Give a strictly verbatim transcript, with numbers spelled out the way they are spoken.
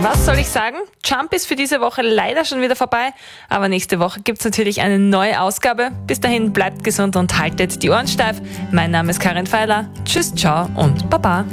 Was soll ich sagen? Jump ist für diese Woche leider schon wieder vorbei, aber nächste Woche gibt's natürlich eine neue Ausgabe. Bis dahin bleibt gesund und haltet die Ohren steif. Mein Name ist Karin Feiler. Tschüss, ciao und baba.